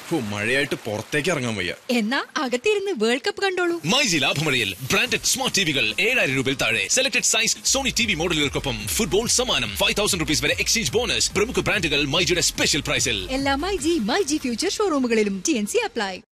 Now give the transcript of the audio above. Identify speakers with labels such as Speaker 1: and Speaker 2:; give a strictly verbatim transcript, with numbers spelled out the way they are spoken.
Speaker 1: മഴയായിട്ട് പുറത്തേക്ക് ഇറങ്ങാൻ വയ്യ.
Speaker 2: എന്നാ അകത്തിരുന്ന് വേൾഡ് കപ്പ് കണ്ടോളൂ.
Speaker 3: മൈജി ലാഭമഴയിൽ ബ്രാൻഡഡ് സ്മാർട്ട് ടിവികൾ ഏഴായിരം രൂപയിൽ താഴെ. Selected size Sony TV മോഡലുകൾക്കൊപ്പം football സമ്മാനം. ഫൈവ് തൗസൻഡ് റുപ്പീസ് വരെ എക്സ്ചേഞ്ച് ബോണസ്. പ്രമുഖ ബ്രാൻഡുകൾ മൈജിയുടെ സ്പെഷ്യൽ പ്രൈസിൽ.
Speaker 2: എല്ലാ myG myG future ഷോറൂമുകളിലും T N C apply.